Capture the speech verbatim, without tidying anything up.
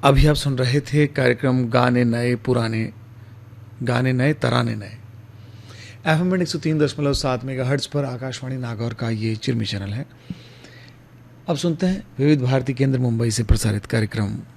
अभी आप सुन रहे थे कार्यक्रम गाने नए पुराने, गाने नए तराने नए। एफएम बैंड एक सौ तीन दशमलव सात मेगाहर्ट्ज पर आकाशवाणी नागौर का ये चिरमी चैनल है। अब सुनते हैं विविध भारती केंद्र मुंबई से प्रसारित कार्यक्रम